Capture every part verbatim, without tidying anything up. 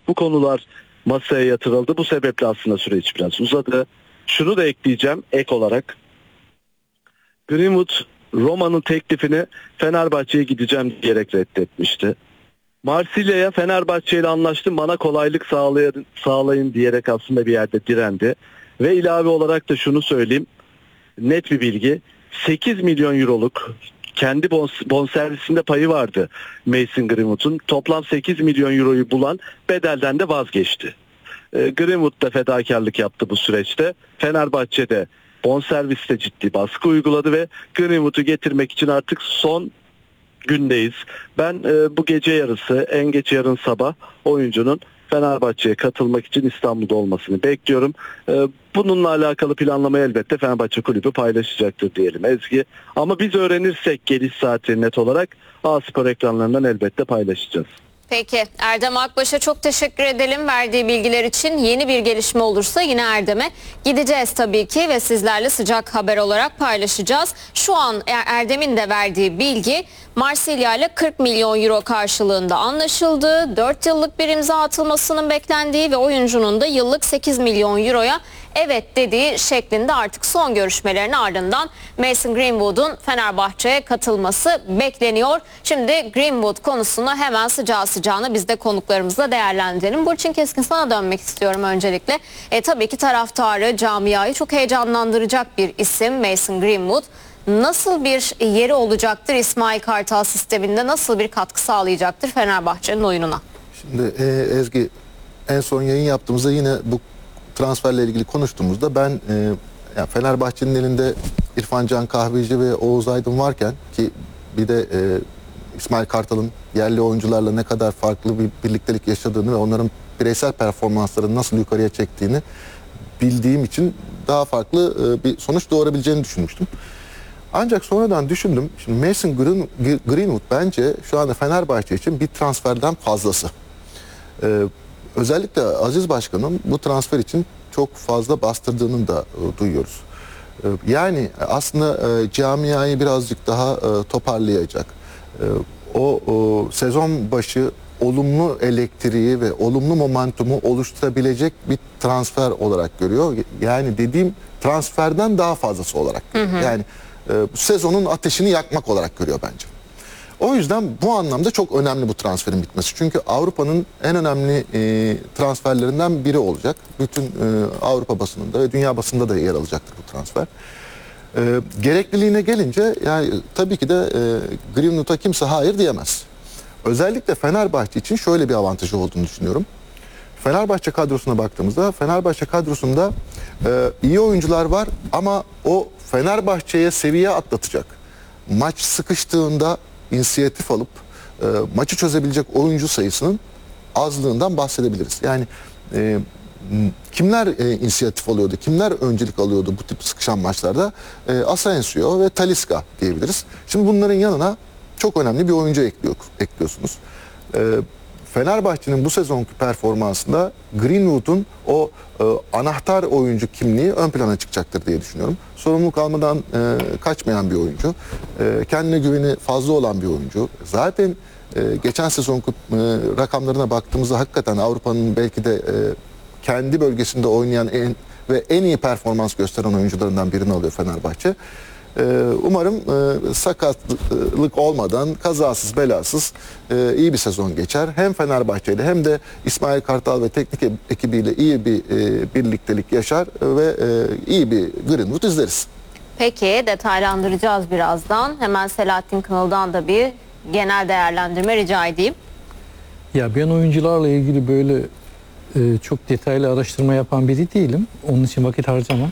Bu konular masaya yatırıldı. Bu sebeple aslında süreç biraz uzadı. Şunu da ekleyeceğim ek olarak. Greenwood Roma'nın teklifini Fenerbahçe'ye gideceğim diyerek reddetmişti. Marsilya'ya Fenerbahçe ile anlaştım, bana kolaylık sağlayın, sağlayın diyerek aslında bir yerde direndi. Ve ilave olarak da şunu söyleyeyim. Net bir bilgi. sekiz milyon euroluk kendi bonservisinde payı vardı Mason Greenwood'un. Toplam sekiz milyon euroyu bulan bedelden de vazgeçti. Greenwood da fedakarlık yaptı bu süreçte. Fenerbahçe'de bonserviste ciddi baskı uyguladı ve Greenwood'u getirmek için artık son gündeyiz. Ben e, bu gece yarısı, en geç yarın sabah oyuncunun Fenerbahçe'ye katılmak için İstanbul'da olmasını bekliyorum. E, bununla alakalı planlamayı elbette Fenerbahçe Kulübü paylaşacaktır diyelim Ezgi. Ama biz öğrenirsek geliş saatini net olarak A-Spor ekranlarından elbette paylaşacağız. Peki Erdem Akbaş'a çok teşekkür edelim verdiği bilgiler için. Yeni bir gelişme olursa yine Erdem'e gideceğiz tabii ki ve sizlerle sıcak haber olarak paylaşacağız. Şu an Erdem'in de verdiği bilgi Marsilya ile kırk milyon euro karşılığında anlaşıldığı, dört yıllık bir imza atılmasının beklendiği ve oyuncunun da yıllık sekiz milyon euroya evet dediği şeklinde artık son görüşmelerin ardından Mason Greenwood'un Fenerbahçe'ye katılması bekleniyor. Şimdi Greenwood konusunu hemen sıcağı sıcağına biz de konuklarımızla değerlendirelim. Burçin Keskin, sana dönmek istiyorum öncelikle. E, tabii ki taraftarı, camiayı çok heyecanlandıracak bir isim Mason Greenwood. Nasıl bir yeri olacaktır İsmail Kartal sisteminde, nasıl bir katkı sağlayacaktır Fenerbahçe'nin oyununa? Şimdi e, Ezgi, en son yayın yaptığımızda yine bu transferle ilgili konuştuğumuzda ben e, yani Fenerbahçe'nin elinde İrfan Can Kahveci ve Oğuz Aydın varken, ki bir de e, İsmail Kartal'ın yerli oyuncularla ne kadar farklı bir birliktelik yaşadığını ve onların bireysel performanslarını nasıl yukarıya çektiğini bildiğim için daha farklı e, bir sonuç doğurabileceğini düşünmüştüm. Ancak sonradan düşündüm. Şimdi Mason Green, Greenwood bence şu anda Fenerbahçe için bir transferden fazlası. Ee, özellikle Aziz Başkan'ın bu transfer için çok fazla bastırdığını da e, duyuyoruz. Ee, yani aslında e, camiayı birazcık daha e, toparlayacak. E, o, o sezon başı olumlu elektriği ve olumlu momentumu oluşturabilecek bir transfer olarak görüyor. Yani dediğim transferden daha fazlası olarak görüyor. Hı hı. Yani e, sezonun ateşini yakmak olarak görüyor bence. O yüzden bu anlamda çok önemli bu transferin bitmesi. Çünkü Avrupa'nın en önemli e, transferlerinden biri olacak. Bütün e, Avrupa basınında ve dünya basında da yer alacaktır bu transfer. E, gerekliliğine gelince yani tabii ki de e, Greenwood'a kimse hayır diyemez. Özellikle Fenerbahçe için şöyle bir avantajı olduğunu düşünüyorum. Fenerbahçe kadrosuna baktığımızda Fenerbahçe kadrosunda e, iyi oyuncular var ama o Fenerbahçe'ye seviye atlatacak, maç sıkıştığında inisiyatif alıp e, maçı çözebilecek oyuncu sayısının azlığından bahsedebiliriz. Yani e, kimler e, inisiyatif alıyordu, kimler öncelik alıyordu bu tip sıkışan maçlarda? E, Asensio ve Talisca diyebiliriz. Şimdi bunların yanına çok önemli bir oyuncu ekliyor, ekliyorsunuz. E, Fenerbahçe'nin bu sezonki performansında Greenwood'un o e, anahtar oyuncu kimliği ön plana çıkacaktır diye düşünüyorum. Sorumluluk almadan e, kaçmayan bir oyuncu. E, kendine güveni fazla olan bir oyuncu. Zaten e, geçen sezonki e, rakamlarına baktığımızda hakikaten Avrupa'nın belki de e, kendi bölgesinde oynayan en ve en iyi performans gösteren oyuncularından birini alıyor Fenerbahçe. Umarım sakatlık olmadan, kazasız belasız iyi bir sezon geçer. Hem Fenerbahçe ile hem de İsmail Kartal ve teknik ekibiyle iyi bir birliktelik yaşar ve iyi bir Greenwood izleriz. Peki, detaylandıracağız birazdan. Hemen Selahattin Kınal'dan da bir genel değerlendirme rica edeyim. Ya ben oyuncularla ilgili böyle çok detaylı araştırma yapan biri değilim. Onun için vakit harcamam.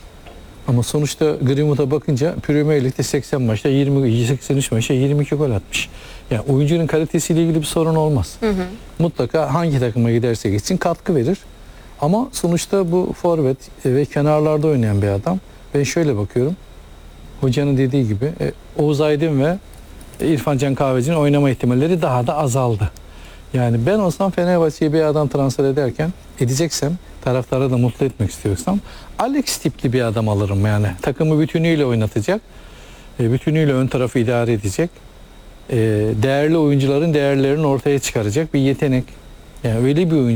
Ama sonuçta Greenwood'a bakınca Premier Lig'de seksen maçta yirmi, seksen üç maçta yirmi iki gol atmış. Yani oyuncunun kalitesiyle ilgili bir sorun olmaz. Hı hı. Mutlaka hangi takıma giderse gitsin katkı verir. Ama sonuçta bu forvet ve kenarlarda oynayan bir adam. Ben şöyle bakıyorum. Hocanın dediği gibi Oğuz Aydın ve İrfan Can Kahveci'nin oynama ihtimalleri daha da azaldı. Yani ben olsam Fenerbahçe'ye bir adam transfer ederken edeceksem, taraftarı da mutlu etmek istiyorsam Alex tipli bir adam alırım yani. Takımı bütünüyle oynatacak, bütünüyle ön tarafı idare edecek, değerli oyuncuların değerlerini ortaya çıkaracak bir yetenek. Yani öyle bir oyuncu